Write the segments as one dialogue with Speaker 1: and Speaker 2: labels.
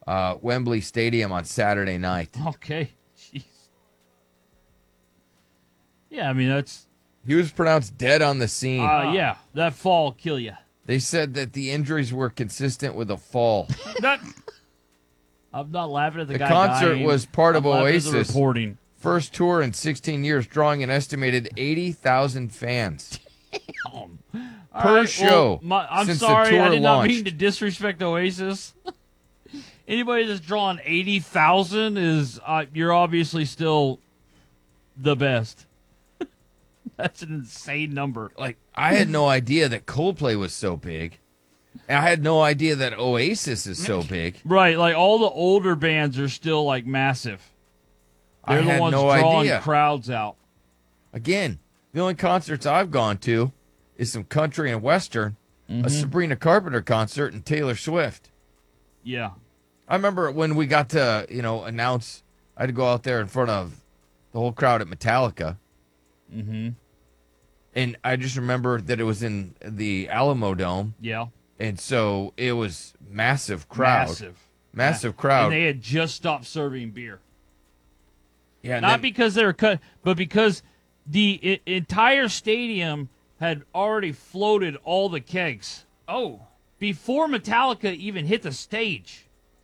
Speaker 1: Wembley Stadium on Saturday night.
Speaker 2: Okay. Jeez. Yeah, I mean, that's...
Speaker 1: He was pronounced dead on the scene.
Speaker 2: Yeah, that fall will kill you.
Speaker 1: They said that the injuries were consistent with a fall.
Speaker 2: I'm not laughing at the guy
Speaker 1: concert
Speaker 2: dying.
Speaker 1: was part of
Speaker 2: I'm laughing at the
Speaker 1: Oasis.
Speaker 2: reporting.
Speaker 1: First tour in 16 years, drawing an estimated 80,000 fans per show.
Speaker 2: I'm
Speaker 1: since
Speaker 2: sorry,
Speaker 1: the tour
Speaker 2: I did not
Speaker 1: launched.
Speaker 2: mean to disrespect Oasis. Anybody that's drawing 80,000 is you're obviously still the best. That's an insane number.
Speaker 1: Like, I had no idea that Coldplay was so big. And I had no idea that Oasis is so big.
Speaker 2: Right, like all the older bands are still like massive. They're
Speaker 1: I
Speaker 2: the
Speaker 1: had
Speaker 2: ones
Speaker 1: no
Speaker 2: drawing
Speaker 1: idea.
Speaker 2: crowds out.
Speaker 1: Again, the only concerts I've gone to is some country and western, a Sabrina Carpenter concert, and Taylor Swift.
Speaker 2: Yeah.
Speaker 1: I remember when we got to, announce, I had to go out there in front of the whole crowd at Metallica.
Speaker 2: Mm-hmm.
Speaker 1: And I just remember that it was in the Alamo Dome.
Speaker 2: Yeah.
Speaker 1: And so it was massive crowd. Massive crowd.
Speaker 2: And they had just stopped serving beer.
Speaker 1: Yeah,
Speaker 2: Not because they were cut, but because the entire stadium had already floated all the kegs.
Speaker 3: Oh.
Speaker 2: Before Metallica even hit the stage.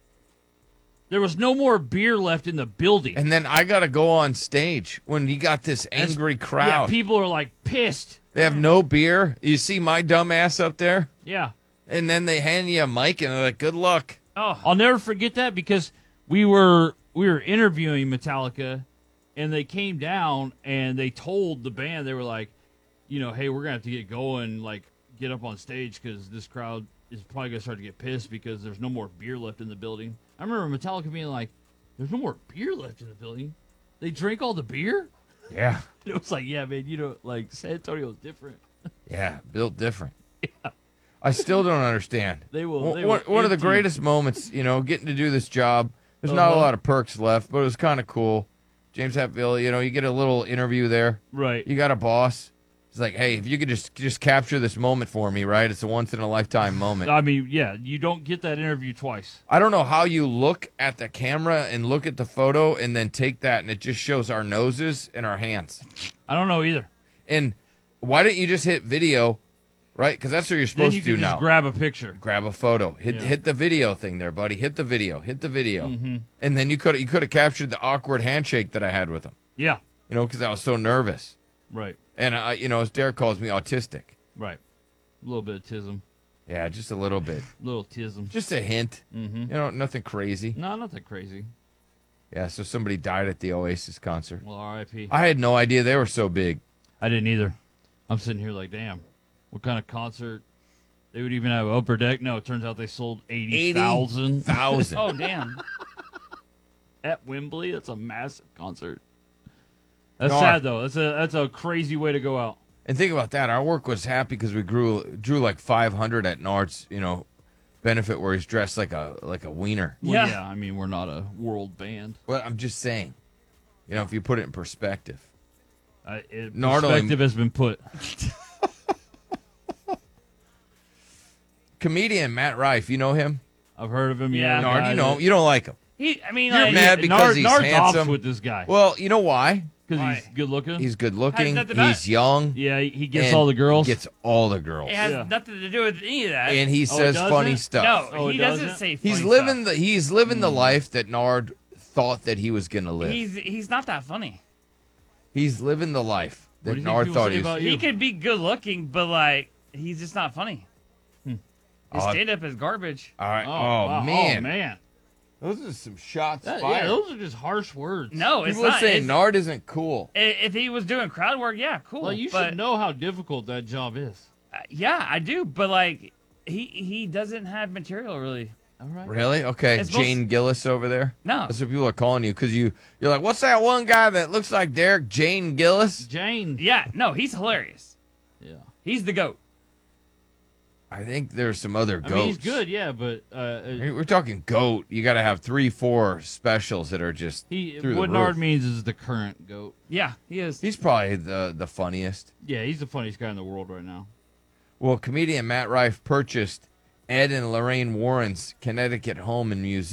Speaker 2: There was no more beer left in the building.
Speaker 1: And then I got to go on stage when you got this angry crowd.
Speaker 2: Yeah, people are like pissed.
Speaker 1: They have no beer. You see my dumb ass up there?
Speaker 2: Yeah.
Speaker 1: And then they hand you a mic and they're like, good luck.
Speaker 3: Oh.
Speaker 2: I'll never forget that because we were interviewing Metallica and they came down and they told the band, they were like, hey, we're going to have to get going, like get up on stage because this crowd is probably going to start to get pissed because there's no more beer left in the building. I remember Metallica being like, there's no more beer left in the building. They drank all the beer?
Speaker 1: Yeah.
Speaker 2: It was like, yeah, man, like San Antonio's different.
Speaker 1: Yeah, built different. Yeah. I still don't understand.
Speaker 2: They will.
Speaker 1: One of the greatest moments, getting to do this job. There's not a lot of perks left, but it was kind of cool. James Hetfield, you get a little interview there.
Speaker 2: Right.
Speaker 1: You got a boss. He's like, hey, if you could just capture this moment for me, right? It's a once-in-a-lifetime moment.
Speaker 2: I mean, yeah, you don't get that interview twice.
Speaker 1: I don't know how you look at the camera and look at the photo and then take that and it just shows our noses and our hands.
Speaker 2: I don't know either.
Speaker 1: And why didn't you just hit video, right? Because that's what you're supposed
Speaker 2: Then you
Speaker 1: to do
Speaker 2: can
Speaker 1: now.
Speaker 2: just grab a picture.
Speaker 1: Grab a photo. Hit the video thing there, buddy. Hit the video.
Speaker 2: Mm-hmm.
Speaker 1: And then you could have captured the awkward handshake that I had with him.
Speaker 2: Yeah.
Speaker 1: Because I was so nervous.
Speaker 2: Right.
Speaker 1: And as Derek calls me, autistic.
Speaker 2: Right. A little bit of tism.
Speaker 1: Yeah, just a little bit.
Speaker 2: Little tism.
Speaker 1: Just a hint.
Speaker 2: Mm-hmm.
Speaker 1: Nothing crazy.
Speaker 2: No, nothing crazy.
Speaker 1: Yeah, so somebody died at the Oasis concert.
Speaker 2: Well, R.I.P.
Speaker 1: I had no idea they were so big.
Speaker 2: I didn't either. I'm sitting here like, damn, what kind of concert? They would even have upper deck? No, it turns out they sold 80,000.
Speaker 3: Oh, damn.
Speaker 2: At Wembley? That's a massive concert. That's sad, though. That's a crazy way to go out.
Speaker 1: And think about that. Our work was happy because we drew like 500 at Nard's, benefit where he's dressed like a wiener.
Speaker 2: Well, yeah, I mean, we're not a world band.
Speaker 1: Well, I'm just saying, if you put it in perspective.
Speaker 2: Perspective has been put.
Speaker 1: Comedian Matt Rife, you know him?
Speaker 2: I've heard of him.
Speaker 3: Yeah.
Speaker 1: Nard, you know him. You don't like him.
Speaker 3: You're
Speaker 1: mad because he's
Speaker 2: Nard's
Speaker 1: handsome.
Speaker 2: off with this guy.
Speaker 1: Well, you know why?
Speaker 2: Because he's good looking.
Speaker 1: He's good looking.
Speaker 3: Has nothing to
Speaker 1: He's young.
Speaker 2: Yeah, he gets
Speaker 1: and
Speaker 2: all the girls.
Speaker 1: Gets all the girls.
Speaker 3: It has nothing to do with any of that.
Speaker 1: And he says
Speaker 2: doesn't?
Speaker 1: funny stuff.
Speaker 3: No, he doesn't say funny
Speaker 1: He's living the life that Nard thought that he was gonna live.
Speaker 3: He's not that funny.
Speaker 1: He's living the life
Speaker 2: What
Speaker 1: that
Speaker 2: do you think
Speaker 1: Nard
Speaker 2: people
Speaker 1: thought
Speaker 2: say
Speaker 1: he was.
Speaker 2: about
Speaker 3: He
Speaker 2: you?
Speaker 3: could be good looking, but he's just not funny. His stand up is garbage.
Speaker 1: All right.
Speaker 2: wow.
Speaker 1: Man.
Speaker 2: Oh, man.
Speaker 1: Those are some shots
Speaker 2: Yeah,
Speaker 1: fired.
Speaker 2: those are just harsh words.
Speaker 3: No, it's
Speaker 1: People are
Speaker 3: not.
Speaker 1: saying Nard isn't cool.
Speaker 3: If he was doing crowd work, yeah, cool.
Speaker 2: Well, you
Speaker 3: but,
Speaker 2: should know how difficult that job is.
Speaker 3: Yeah, I do. But he doesn't have material really.
Speaker 2: All right.
Speaker 1: Really? Okay.
Speaker 3: It's
Speaker 1: Jane Gillis over there?
Speaker 3: No.
Speaker 1: That's what people are calling you because you're like, what's that one guy that looks like Derek? Jane Gillis?
Speaker 2: Jane.
Speaker 3: Yeah, no, he's hilarious.
Speaker 2: Yeah.
Speaker 3: He's the goat.
Speaker 1: I think there's some other goats.
Speaker 2: I mean, he's good, yeah, but
Speaker 1: We're talking goat. You got to have 3-4 specials that are just through
Speaker 2: what
Speaker 1: the
Speaker 2: Nard
Speaker 1: roof.
Speaker 2: means is the current GOAT.
Speaker 3: Yeah, he is.
Speaker 1: He's probably the funniest.
Speaker 2: Yeah, he's the funniest guy in the world right now.
Speaker 1: Well, comedian Matt Rife purchased Ed and Lorraine Warren's Connecticut home and museum.